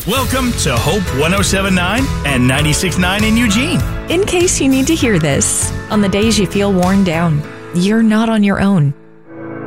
Welcome to Hope 107.9 and 96.9 in Eugene. In case you need to hear this, on the days you feel worn down, you're not on your own.